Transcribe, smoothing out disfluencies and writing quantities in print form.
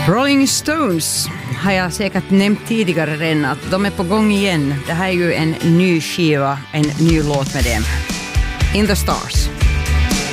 Rolling Stones har jag säkert nämnt tidigare redan att de är på gång igen. Det här är ju en ny skiva, en ny låt med dem. In the Stars.